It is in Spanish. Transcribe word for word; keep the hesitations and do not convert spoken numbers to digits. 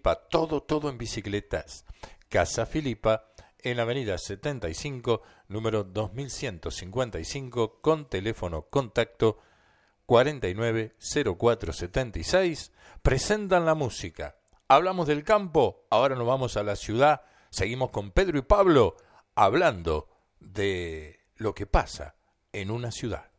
Filipa, todo, todo en bicicletas. Casa Filipa, en la avenida setenta y cinco, número dos mil ciento cincuenta y cinco, con teléfono contacto cuarenta y nueve cero cuatro setenta y seis. Presentan la música. Hablamos del campo, ahora nos vamos a la ciudad. Seguimos con Pedro y Pablo hablando de lo que pasa en una ciudad.